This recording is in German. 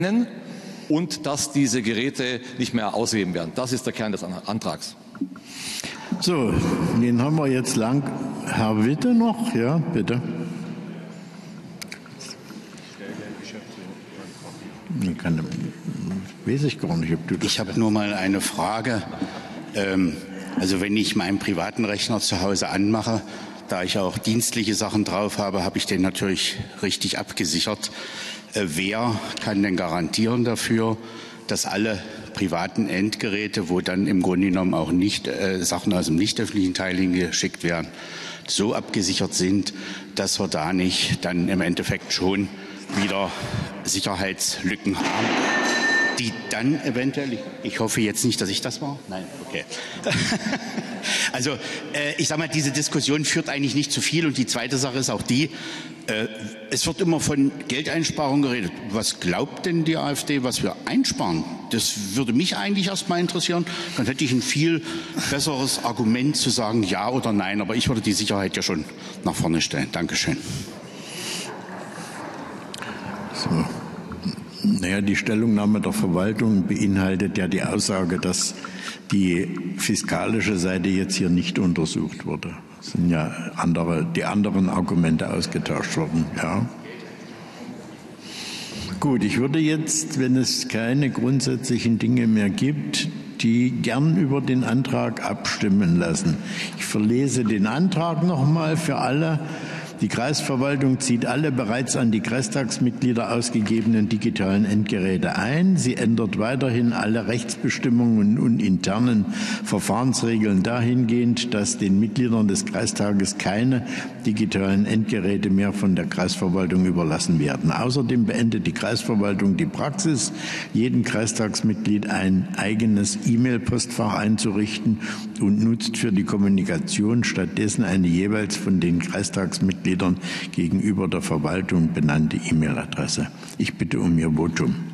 und dass diese Geräte nicht mehr ausgegeben werden. Das ist der Kern des Antrags. So, den haben wir jetzt lang. Herr Witte noch? Ja, bitte. Weiß ich gar nicht, ob du das. Ich habe nur mal eine Frage. Also wenn ich meinen privaten Rechner zu Hause anmache, da ich auch dienstliche Sachen drauf habe, habe ich den natürlich richtig abgesichert. Wer kann denn garantieren dafür, dass alle privaten Endgeräte, wo dann im Grunde genommen auch nicht Sachen aus dem nicht öffentlichen Teil hingeschickt werden, so abgesichert sind, dass wir da nicht dann im Endeffekt schon wieder Sicherheitslücken haben, die dann eventuell, ich hoffe jetzt nicht, dass ich das war, nein, okay. Also ich sage mal, diese Diskussion führt eigentlich nicht zu viel und die zweite Sache ist auch die, es wird immer von Geldeinsparung geredet. Was glaubt denn die AfD, was wir einsparen? Das würde mich eigentlich erst mal interessieren. Dann hätte ich ein viel besseres Argument zu sagen, ja oder nein. Aber ich würde die Sicherheit ja schon nach vorne stellen. Dankeschön. So. Naja, die Stellungnahme der Verwaltung beinhaltet ja die Aussage, dass die fiskalische Seite jetzt hier nicht untersucht wurde. Es sind ja die anderen Argumente ausgetauscht worden. Ja. Gut, ich würde jetzt, wenn es keine grundsätzlichen Dinge mehr gibt, die gern über den Antrag abstimmen lassen. Ich verlese den Antrag nochmal für alle. Die Kreisverwaltung zieht alle bereits an die Kreistagsmitglieder ausgegebenen digitalen Endgeräte ein. Sie ändert weiterhin alle Rechtsbestimmungen und internen Verfahrensregeln dahingehend, dass den Mitgliedern des Kreistages keine digitalen Endgeräte mehr von der Kreisverwaltung überlassen werden. Außerdem beendet die Kreisverwaltung die Praxis, jedem Kreistagsmitglied ein eigenes E-Mail-Postfach einzurichten und nutzt für die Kommunikation stattdessen eine jeweils von den Kreistagsmitgliedern gegenüber der Verwaltung benannte E-Mail-Adresse. Ich bitte um Ihr Votum.